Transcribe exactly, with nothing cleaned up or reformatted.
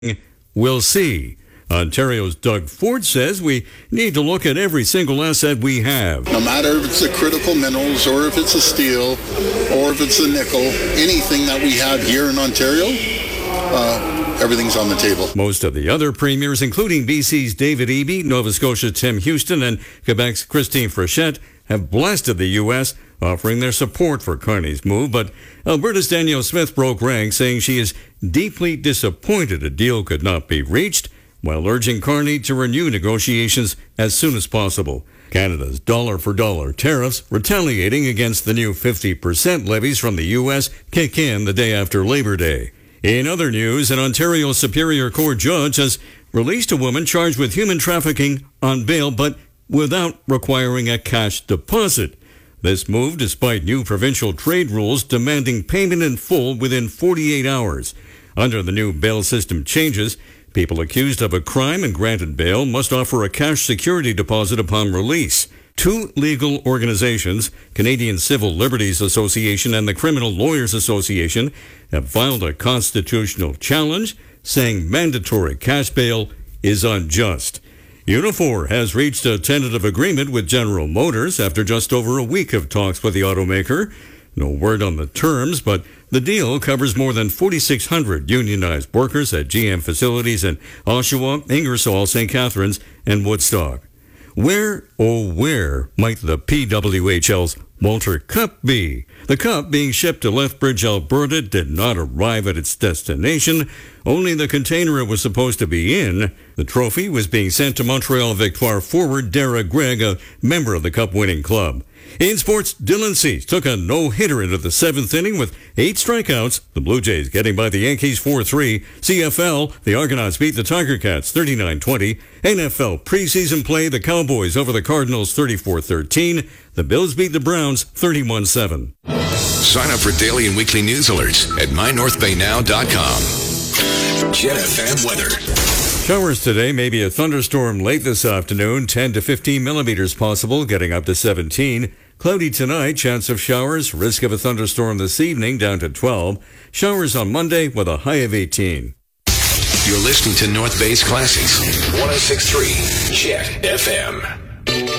We'll see. Ontario's Doug Ford says we need to look at every single asset we have. No matter if it's the critical minerals or if it's a steel or if it's a nickel, anything that we have here in Ontario, uh, everything's on the table. Most of the other premiers, including B C's David Eby, Nova Scotia's Tim Houston, and Quebec's Christine Frechette, have blasted the U S, offering their support for Carney's move. But Alberta's Danielle Smith broke ranks, saying she is deeply disappointed a deal could not be reached, while urging Carney to renew negotiations as soon as possible. Canada's dollar-for-dollar tariffs, retaliating against the new fifty percent levies from the U S, kick in the day after Labor Day. In other news, an Ontario Superior Court judge has released a woman charged with human trafficking on bail, but without requiring a cash deposit. This move despite new provincial trade rules demanding payment in full within forty-eight hours. Under the new bail system changes, people accused of a crime and granted bail must offer a cash security deposit upon release. Two legal organizations, Canadian Civil Liberties Association and the Criminal Lawyers Association, have filed a constitutional challenge saying mandatory cash bail is unjust. Unifor has reached a tentative agreement with General Motors after just over a week of talks with the automaker. No word on the terms, but the deal covers more than forty-six hundred unionized workers at G M facilities in Oshawa, Ingersoll, Saint Catharines, and Woodstock. Where, oh where, might the P W H L's Walter Cup be? The Cup, being shipped to Lethbridge, Alberta, did not arrive at its destination. Only the container it was supposed to be in. The trophy was being sent to Montreal Victoire forward Dara Gregg, a member of the Cup-winning club. In sports, Dylan Cease took a no-hitter into the seventh inning with eight strikeouts. The Blue Jays getting by the Yankees four three. C F L, the Argonauts beat the Tiger Cats thirty-nine twenty. N F L preseason play, the Cowboys over the Cardinals thirty-four thirteen. The Bills beat the Browns thirty-one seven. Sign up for daily and weekly news alerts at my north bay now dot com. Jet F M weather. Showers today, maybe a thunderstorm late this afternoon, ten to fifteen millimeters possible, getting up to seventeen. Cloudy tonight, chance of showers, risk of a thunderstorm this evening, down to twelve. Showers on Monday with a high of eighteen. You're listening to North Bay's Classics, one oh six point three Jet F M.